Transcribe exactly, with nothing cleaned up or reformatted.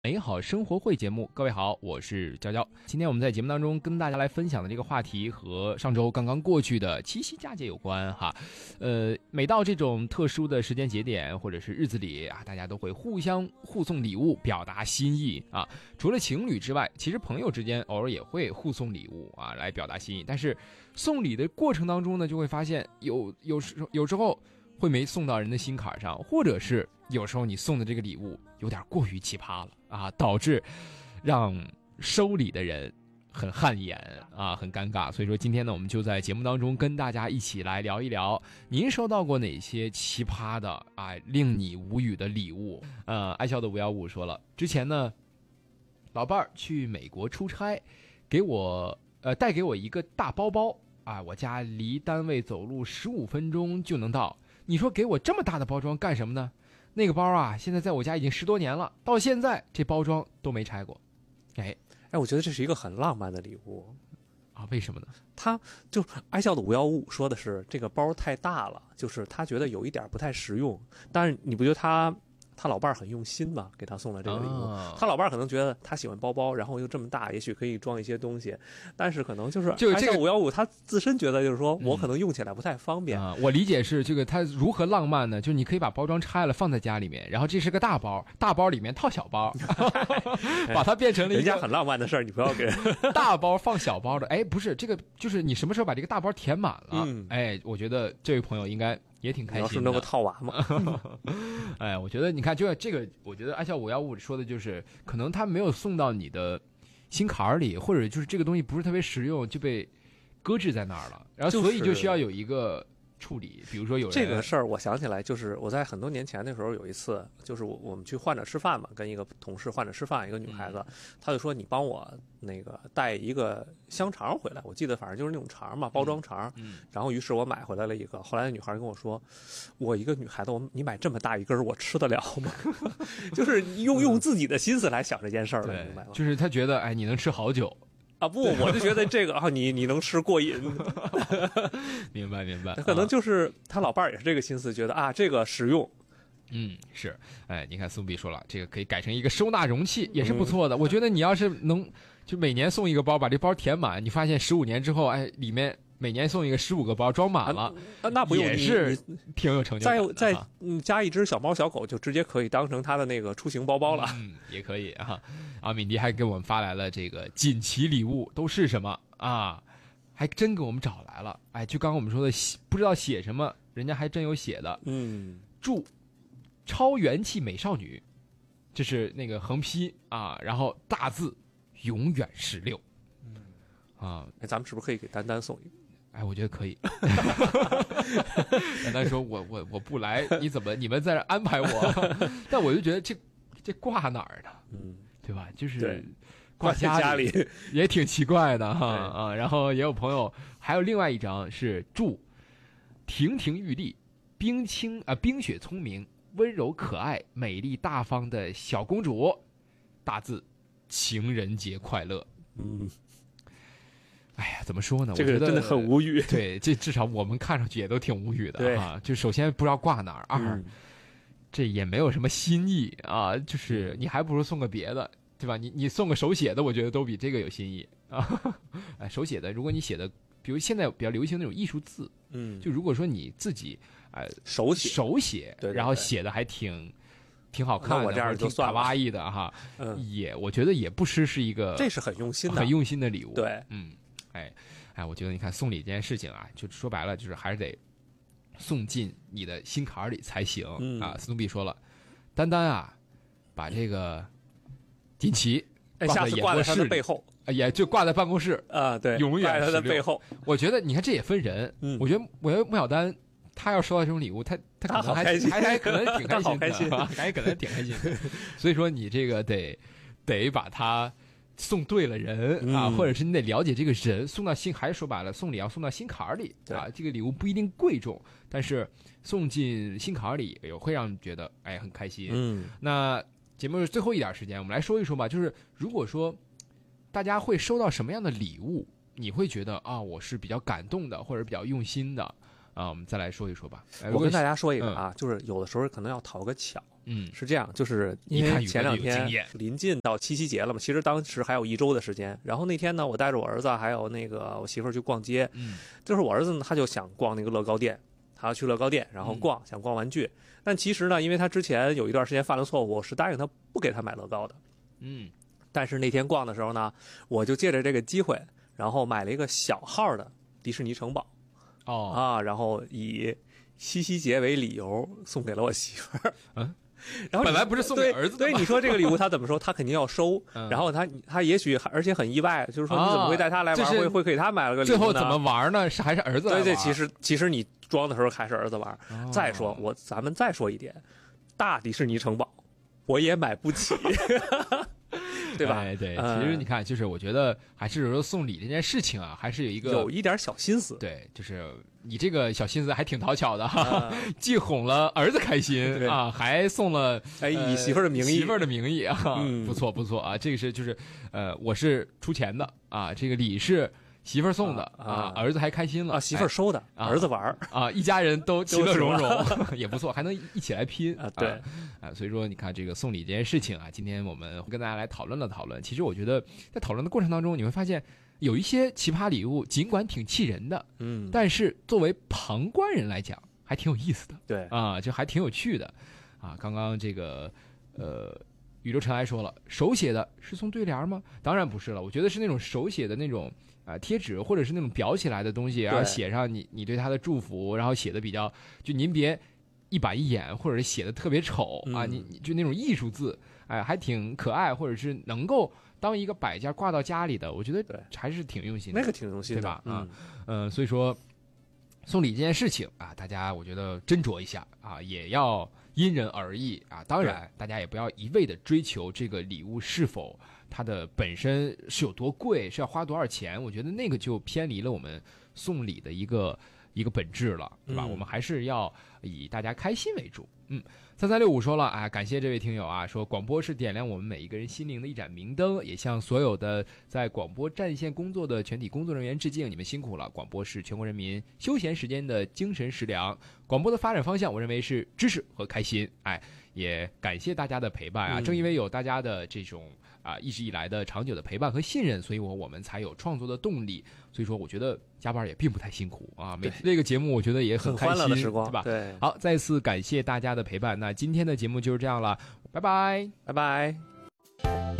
美好生活会节目，各位好，我是娇娇。今天我们在节目当中跟大家来分享的这个话题和上周刚刚过去的七夕佳节有关哈。呃，每到这种特殊的时间节点或者是日子里啊，大家都会互相互送礼物，表达心意啊。除了情侣之外，其实朋友之间偶尔也会互送礼物啊，来表达心意。但是送礼的过程当中呢，就会发现有有时有时候会没送到人的心坎上，或者是有时候你送的这个礼物有点过于奇葩了啊，导致让收礼的人很汗颜啊，很尴尬。所以说今天呢，我们就在节目当中跟大家一起来聊一聊，您收到过哪些奇葩的啊令你无语的礼物？呃，爱笑的五一五说了，之前呢，老伴儿去美国出差，给我呃带给我一个大包包啊，我家离单位走路十五分钟就能到。你说给我这么大的包装干什么呢？那个包啊，现在在我家已经十多年了，到现在这包装都没拆过。哎哎，我觉得这是一个很浪漫的礼物啊，为什么呢？ 他就爱笑的五幺五说的是这个包太大了，就是他觉得有一点不太实用。但是你不觉得他他老伴儿很用心吗？给他送了这个礼物，哦、他老伴儿可能觉得他喜欢包包，然后又这么大，也许可以装一些东西。但是可能就是就这个五幺五，他自身觉得就是说我可能用起来不太方便。 嗯啊、我理解是这个，他如何浪漫呢？就你可以把包装拆了放在家里面，然后这是个大包，大包里面套小包，把它变成了一个人家很浪漫的事儿，你不要给大包放小包的。哎，不是这个，就是你什么时候把这个大包填满了？嗯、哎，我觉得这位朋友应该也挺开心的。 你要是弄个套娃嘛， 哎，我觉得你看，就这个，我觉得爱笑五幺五说的就是，可能他没有送到你的心坎里，或者就是这个东西不是特别实用，就被搁置在那儿了，然后所以就需要有一个处理，比如说有人这个事儿，我想起来，就是我在很多年前那时候有一次，就是我我们去患者吃饭嘛，跟一个同事患者吃饭，一个女孩子，她、嗯、就说你帮我那个带一个香肠回来，我记得反正就是那种肠嘛，包装肠，嗯，然后于是我买回来了一个，后来那女孩跟我说，我一个女孩子，我你买这么大一根，我吃得了吗？就是用用自己的心思来想这件事儿了，明白吗？ 就是她觉得，哎，你能吃好久。 啊不，我就觉得这个啊，你你能吃过瘾， 明白明白。 可能就是他老伴儿也是这个心思，觉得啊这个实用。 嗯，是，哎，你看苏比说了，这个可以改成一个收纳容器，也是不错的。嗯、我觉得你要是能就每年送一个包，把这包填满，你发现十五年之后，哎，里面每年送一个十五个包，装满了， 啊、那不用也是挺有成就感的。 再再嗯加一只小猫小狗，就直接可以当成他的那个出行包包了。 嗯，也可以啊。啊，敏迪还给我们发来了这个锦旗礼物都是什么啊？还真给我们找来了。哎，就刚刚我们说的，不知道写什么，人家还真有写的。 嗯， 祝超元气美少女，这是那个横批啊，然后大字永远十六。嗯，啊， 哎，咱们是不是可以给丹丹送一个？ 哎，我觉得可以。丹丹说我我我不来，你怎么你们在这安排我？但我就觉得这这挂哪儿呢？ 嗯。 对吧？就是挂家里也挺奇怪的哈啊。然后也有朋友，还有另外一张是祝亭亭玉立、冰清啊、呃、冰雪聪明、温柔可爱、美丽大方的小公主，大字情人节快乐。 嗯， 哎呀，怎么说呢？ 这个真的很无语。 对，这至少我们看上去也都挺无语的啊。就首先不知道挂哪儿，二。嗯，这也没有什么新意啊，就是你还不如送个别的，对吧？你你送个手写的，我觉得都比这个有新意啊。哎，手写的，如果你写的，比如现在比较流行那种艺术字， 嗯， 就如果说你自己呃手写手写， 对， 然后写的还挺挺好看的， 我这样就算了， 挺卡哇伊的哈，嗯，也我觉得也不失是一个， 这是很用心的， 很用心的礼物， 对， 嗯，哎哎，我觉得你看送礼这件事情啊，就说白了就是还是得送进你的心坎里才行、嗯、啊。斯努比说了，丹丹啊，把这个锦旗挂在演播室的背后， 也就挂在办公室啊，对， 永远在他的背后。 我觉得你看这也分人，嗯，我觉得我觉得穆小丹他要收到这种礼物，他他可能还还还可能挺开心的， 开心， 还可能挺开心的。所以说你这个得得把他送对了人啊，或者是你得了解这个人，送到心，还是说白了，送礼要送到心坎里啊。这个礼物不一定贵重，但是送进心坎里也会让你觉得哎很开心。 嗯， 那节目最后一点时间，我们来说一说吧。就是如果说大家会收到什么样的礼物，你会觉得啊我是比较感动的，或者比较用心的啊，我们再来说一说吧。 我跟大家说一个啊，嗯、就是有的时候可能要讨个巧。 嗯， 是这样，就是因为前两天临近到七夕节了嘛，其实当时还有一周的时间。然后那天呢，我带着我儿子还有那个我媳妇儿去逛街。 嗯， 就是我儿子呢，他就想逛那个乐高店，他要去乐高店，然后逛，嗯、想逛玩具。但其实呢，因为他之前有一段时间犯了错误，我是答应他不给他买乐高的。 嗯， 但是那天逛的时候呢，我就借着这个机会，然后买了一个小号的迪士尼城堡。 哦啊，然后以七夕节为理由送给了我媳妇儿。 嗯。 然后本来不是送给儿子的吗？ 对，你说这个礼物他怎么说？他肯定要收。嗯、然后他他也许而且很意外，就是说你怎么会带他来玩？啊、会会给他买了个礼物呢？ 最后怎么玩呢？是还是儿子来玩？ 对对，其实其实你装的时候还是儿子玩。哦、再说我咱们再说一点，大迪士尼城堡我也买不起。对吧？ 哎，对，其实你看，就是我觉得还是说送礼这件事情啊，还是有一个有一点小心思。 对，就是你这个小心思还挺讨巧的哈，嗯、既哄了儿子开心啊，还送了哎以媳妇儿的名义， 媳妇儿的名义啊， 嗯、 不错不错啊，这个是就是呃，我是出钱的啊，这个礼是媳妇儿送的 啊, 啊，儿子还开心了啊，媳妇儿收的， 哎、 儿子玩啊，一家人都其乐融融，也不错，还能一起来拼啊，对啊，所以说你看这个送礼这件事情啊，今天我们跟大家来讨论了讨论。其实我觉得在讨论的过程当中，你会发现有一些奇葩礼物，尽管挺气人的， 嗯， 但是作为旁观人来讲，还挺有意思的， 对啊，就还挺有趣的啊。刚刚这个呃。宇宙尘埃说了，手写的是送对联吗？当然不是了，我觉得是那种手写的那种啊、呃、贴纸，或者是那种裱起来的东西，然后写上你你对他的祝福，然后写的比较就您别一板一眼，或者是写的特别丑、嗯、啊，你你就那种艺术字，哎，还挺可爱，或者是能够当一个摆件挂到家里的，我觉得还是挺用心的， 那个挺用心的， 对吧？ 嗯、 啊，嗯、呃，所以说送礼这件事情啊，大家我觉得斟酌一下啊，也要。因人而异啊，当然，大家也不要一味的追求这个礼物是否它的本身是有多贵，是要花多少钱。我觉得那个就偏离了我们送礼的一个一个本质了，对吧？嗯、我们还是要以大家开心为主。嗯，三三六五说了啊，感谢这位听友啊，说广播是点亮我们每一个人心灵的一盏明灯，也向所有的在广播战线工作的全体工作人员致敬，你们辛苦了。广播是全国人民休闲时间的精神食粮，广播的发展方向，我认为是知识和开心。哎，也感谢大家的陪伴啊， 嗯、 正因为有大家的这种啊一直以来的长久的陪伴和信任，所以我我们才有创作的动力。所以说，我觉得加班也并不太辛苦啊，每次这个节目我觉得也很开心， 很欢乐的时光， 对吧？ 对， 好，再次感谢大家的陪伴。那今天的节目就是这样了，拜拜， 拜拜。